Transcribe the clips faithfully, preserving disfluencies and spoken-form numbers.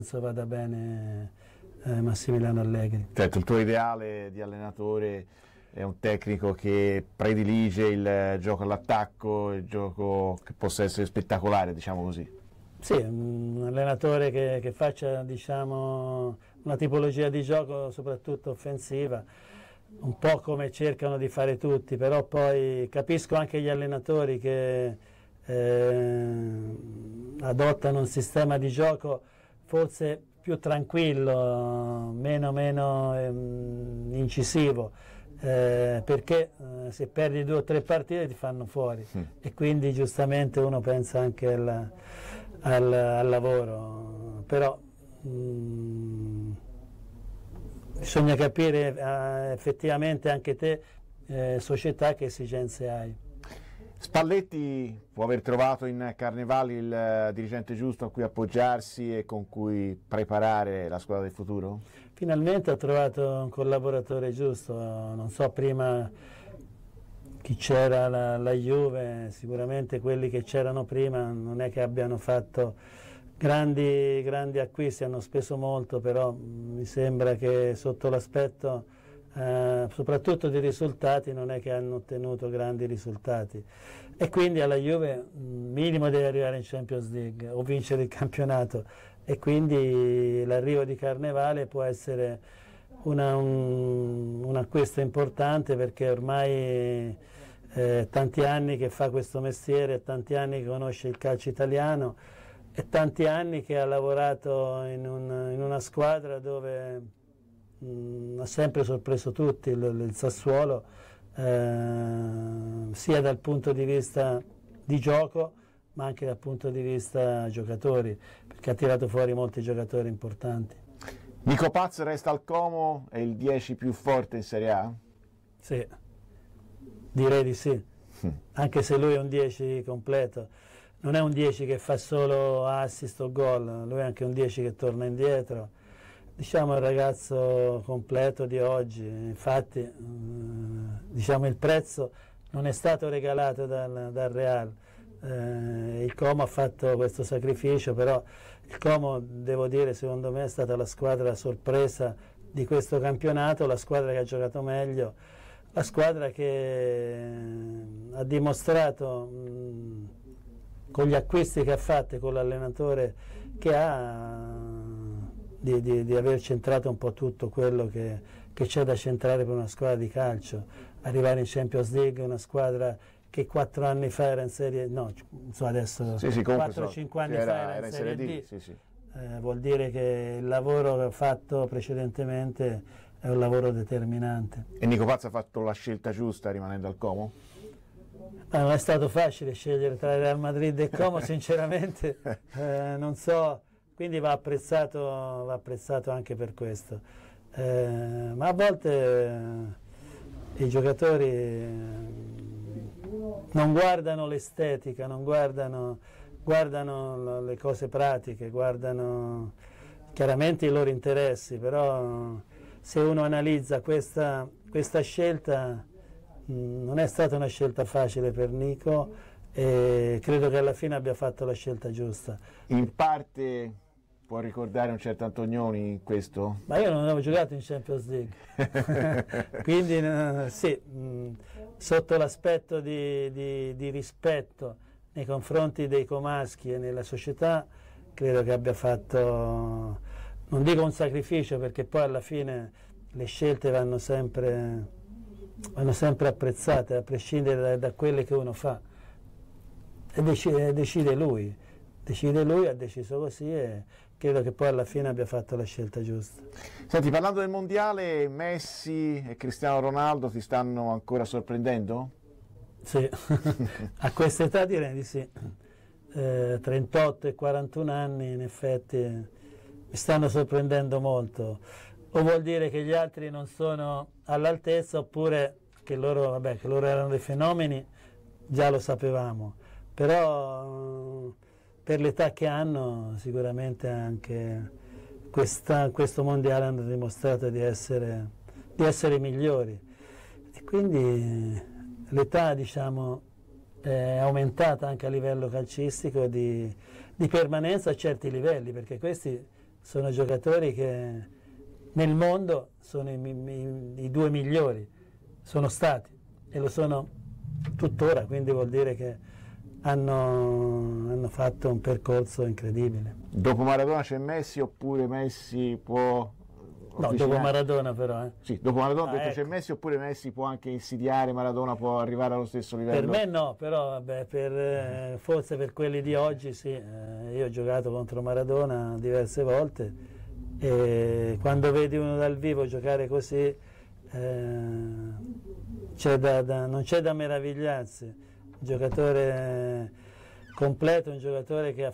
vada bene eh, Massimiliano Allegri. Certo, il tuo ideale di allenatore è un tecnico che predilige il gioco all'attacco, il gioco che possa essere spettacolare, diciamo così. Sì, un allenatore che, che faccia, diciamo, una tipologia di gioco soprattutto offensiva, un po' come cercano di fare tutti, però poi capisco anche gli allenatori che eh, adottano un sistema di gioco forse più tranquillo, meno, meno ehm, incisivo, eh, perché eh, se perdi due o tre partite ti fanno fuori mm. e quindi giustamente uno pensa anche al, al, al lavoro, però mh, bisogna capire eh, effettivamente anche te, eh, società, che esigenze hai. Spalletti può aver trovato in Carnevali il dirigente giusto a cui appoggiarsi e con cui preparare la squadra del futuro? Finalmente ho trovato un collaboratore giusto, non so prima chi c'era la, la Juve, sicuramente quelli che c'erano prima non è che abbiano fatto grandi, grandi acquisti, hanno speso molto, però mi sembra che sotto l'aspetto eh, soprattutto di risultati non è che hanno ottenuto grandi risultati e quindi alla Juve minimo deve arrivare in Champions League o vincere il campionato e quindi l'arrivo di Carnevale può essere una, un, un acquisto importante perché ormai eh, tanti anni che fa questo mestiere, tanti anni che conosce il calcio italiano e tanti anni che ha lavorato in, un, in una squadra dove mh, ha sempre sorpreso tutti, il, il Sassuolo, eh, sia dal punto di vista di gioco ma anche dal punto di vista giocatori, perché ha tirato fuori molti giocatori importanti. Nico Paz resta al Como, è il dieci più forte in Serie A? Sì, direi di sì, mm. anche se lui è un dieci completo. Non è un dieci che fa solo assist o gol, lui è anche un dieci che torna indietro. Diciamo il ragazzo completo di oggi, infatti eh, diciamo il prezzo non è stato regalato dal, dal Real. Eh, il Como ha fatto questo sacrificio, però il Como, devo dire, secondo me è stata la squadra sorpresa di questo campionato, la squadra che ha giocato meglio, la squadra che ha dimostrato mh, con gli acquisti che ha fatto, con l'allenatore che ha, di, di, di aver centrato un po' tutto quello che, che c'è da centrare per una squadra di calcio, arrivare in Champions League, una squadra che quattro anni fa era in Serie no, so adesso sì, sì, quattro cinque anni era, fa era in era in Serie, serie D, D, sì, sì. Eh, vuol dire che il lavoro che ho fatto precedentemente è un lavoro determinante. E Nico Paz ha fatto la scelta giusta rimanendo al Como? Ma non è stato facile scegliere tra Real Madrid e Como, sinceramente eh, non so, quindi va apprezzato, va apprezzato anche per questo. Eh, ma a volte eh, i giocatori eh, non guardano l'estetica, non guardano, guardano le cose pratiche, guardano chiaramente i loro interessi, però se uno analizza questa, questa scelta mh, non è stata una scelta facile per Nico e credo che alla fine abbia fatto la scelta giusta. In parte può ricordare un certo Antonioni in questo? Ma io non avevo giocato in Champions League, quindi uh, sì, mh, sotto l'aspetto di, di, di rispetto nei confronti dei comaschi e nella società, credo che abbia fatto, non dico un sacrificio perché poi alla fine le scelte vanno sempre, vanno sempre apprezzate, a prescindere da, da quelle che uno fa, e decide, decide lui, decide lui, ha deciso così e credo che poi alla fine abbia fatto la scelta giusta. Senti, parlando del mondiale, Messi e Cristiano Ronaldo ti stanno ancora sorprendendo? Sì, a questa età direi di sì, eh, trentotto e quarantuno anni in effetti mi stanno sorprendendo molto, o vuol dire che gli altri non sono all'altezza oppure che loro, vabbè, che loro erano dei fenomeni, già lo sapevamo, però per l'età che hanno sicuramente anche questa, questo mondiale hanno dimostrato di essere, di essere migliori e quindi l'età, diciamo, è aumentata anche a livello calcistico di, di permanenza a certi livelli, perché questi sono giocatori che nel mondo sono i, i, i due migliori, sono stati e lo sono tuttora, quindi vuol dire che hanno, hanno fatto un percorso incredibile. Dopo Maradona c'è Messi oppure Messi può... No, dopo Maradona però. Eh. Sì, dopo Maradona ah, detto ecco. C'è Messi oppure Messi può anche insidiare, Maradona può arrivare allo stesso livello? Per me no, però vabbè, per, eh, forse per quelli di oggi sì. Eh, io ho giocato contro Maradona diverse volte e quando vedi uno dal vivo giocare così eh, c'è da, da, non c'è da meravigliarsi. Un giocatore completo, un giocatore che ha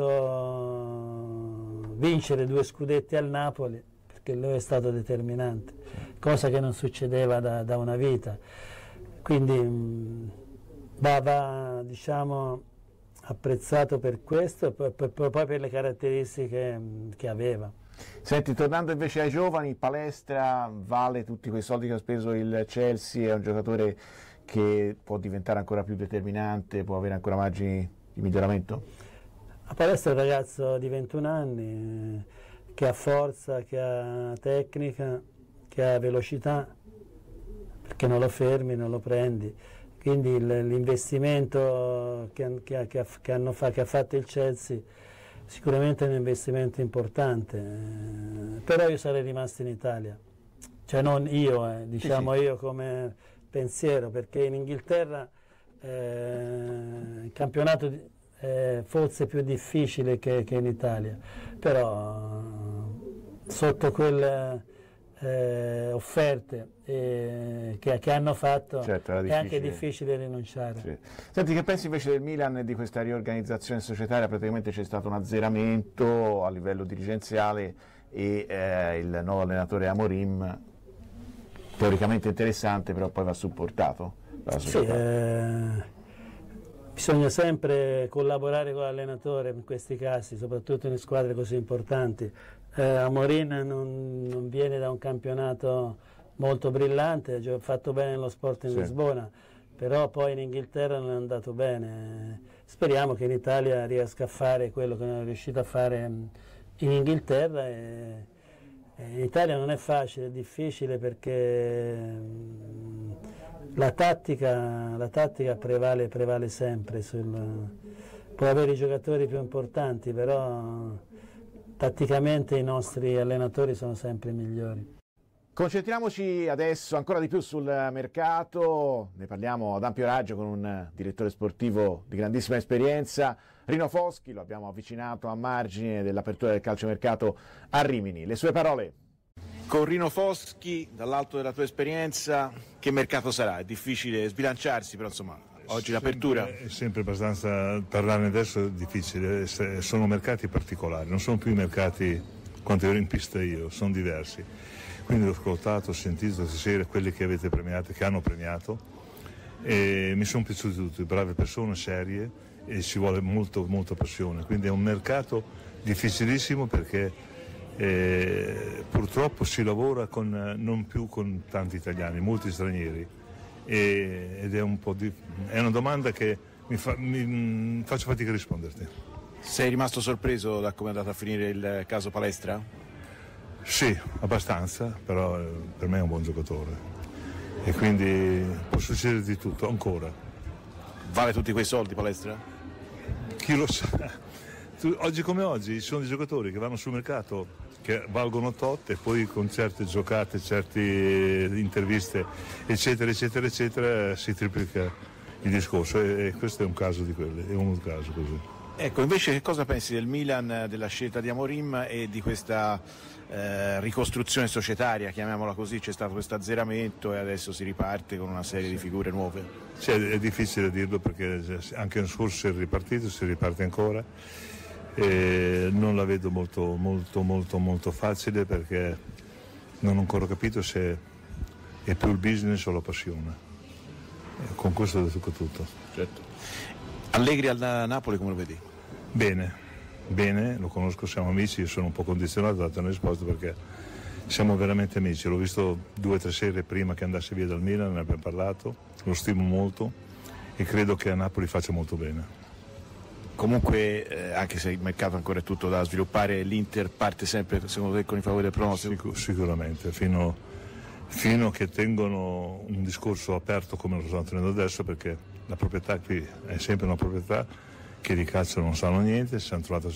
fatto vincere due scudetti al Napoli, che lui è stato determinante, cosa che non succedeva da, da una vita. Quindi mh, va, va diciamo, apprezzato per questo e poi, poi, poi per le caratteristiche mh, che aveva. Senti, tornando invece ai giovani, Palestra vale tutti quei soldi che ha speso il Chelsea, è un giocatore che può diventare ancora più determinante, può avere ancora margini di miglioramento? A Palestra è un ragazzo di ventuno anni, eh, che ha forza, che ha tecnica, che ha velocità, perché non lo fermi, non lo prendi. Quindi l'investimento che, che, che, che, hanno fa, che ha fatto il Chelsea sicuramente è un investimento importante, eh, però io sarei rimasto in Italia, cioè non io, eh, diciamo sì, sì. io come pensiero, perché in Inghilterra eh, il campionato di, eh, forse più difficile che, che in Italia, però sotto quelle eh, offerte eh, che, che hanno fatto certo, è anche difficile rinunciare. Sì. Senti, che pensi invece del Milan e di questa riorganizzazione societaria? Praticamente c'è stato un azzeramento a livello dirigenziale e eh, il nuovo allenatore Amorim, teoricamente interessante, però poi va supportato dalla società. Sì, eh, bisogna sempre collaborare con l'allenatore in questi casi, soprattutto in squadre così importanti. Eh, Amorim non, non viene da un campionato molto brillante, ha fatto bene nello Sporting sì. Lisbona, però poi in Inghilterra non è andato bene. Speriamo che in Italia riesca a fare quello che non è riuscito a fare in Inghilterra. E, e in Italia non è facile, è difficile perché mh, la tattica, la tattica prevale, prevale sempre. Sul, può avere i giocatori più importanti, però tatticamente i nostri allenatori sono sempre i migliori. Concentriamoci adesso ancora di più sul mercato, ne parliamo ad ampio raggio con un direttore sportivo di grandissima esperienza, Rino Foschi, lo abbiamo avvicinato a margine dell'apertura del calciomercato a Rimini. Le sue parole. Con Rino Foschi, dall'alto della tua esperienza, che mercato sarà? È difficile sbilanciarsi, però insomma, oggi l'apertura... È sempre abbastanza, parlarne adesso è difficile, sono mercati particolari, non sono più i mercati quando ero in pista io, sono diversi. Quindi ho ascoltato, ho sentito stasera quelli che avete premiato, che hanno premiato, e mi sono piaciuti tutti, brave persone, serie, e ci vuole molto, molta passione. Quindi è un mercato difficilissimo perché eh, purtroppo si lavora con, non più con tanti italiani, molti stranieri, e, ed è un po' di, è una domanda che mi, fa, mi faccio fatica a risponderti. Sei rimasto sorpreso da come è andato a finire il caso Palestra? Sì, abbastanza, però per me è un buon giocatore e quindi può succedere di tutto, ancora. Vale tutti quei soldi Palestra? Chi lo sa? Tu, oggi come oggi ci sono dei giocatori che vanno sul mercato che valgono tot e poi con certe giocate, certe interviste eccetera eccetera eccetera si triplica il discorso e, e questo è un caso di quelli, è un caso così. Ecco, invece che cosa pensi del Milan, della scelta di Amorim e di questa eh, ricostruzione societaria, chiamiamola così? C'è stato questo azzeramento e adesso si riparte con una serie di figure nuove. Cioè, è difficile dirlo perché anche l'anno scorso si è ripartito, si riparte ancora e non la vedo molto molto molto molto facile perché non ho ancora capito se è più il business o la passione. E con questo ho detto tutto. Certo. Allegri al Napoli come lo vedi? Bene, bene, lo conosco, siamo amici, io sono un po' condizionato da dare una risposta perché siamo veramente amici, l'ho visto due o tre sere prima che andasse via dal Milan, ne abbiamo parlato, lo stimo molto e credo che a Napoli faccia molto bene. Comunque, eh, anche se il mercato ancora è tutto da sviluppare, l'Inter parte sempre, secondo te, con i favori del pronostico? Sicur- sicuramente, fino, fino a che tengono un discorso aperto come lo stanno tenendo adesso, perché la proprietà qui è sempre una proprietà che di calcio non sanno niente, si sono trovati